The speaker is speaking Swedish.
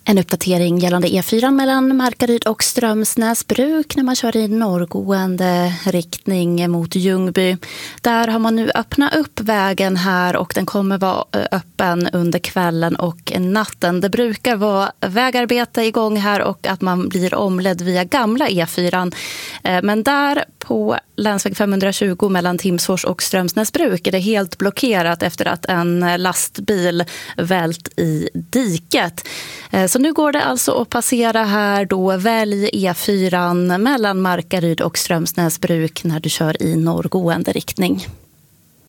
En uppdatering gällande E4 mellan Markaryd och Strömsnäsbruk när man kör i norrgående riktning mot Ljungby. Där har man nu öppnat upp vägen här och den kommer vara öppen under kvällen och natten. Det brukar vara vägarbete igång här och att man blir omledd via gamla E4. Men där på länsväg 520 mellan Timsfors och Strömsnäsbruk är det helt blockerat efter att en lastbil vält i diket. Så nu går det alltså att passera här då. Välj E4 mellan Markaryd och Strömsnäsbruk när du kör i norrgående riktning.